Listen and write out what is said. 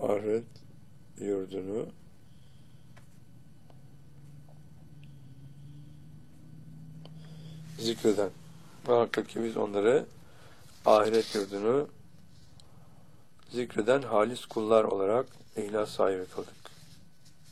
ahiret yurdunu zikreden. Muhakkak ki biz onları ahiret yurdunu zikreden halis kullar olarak ihlas sahibi kıldık.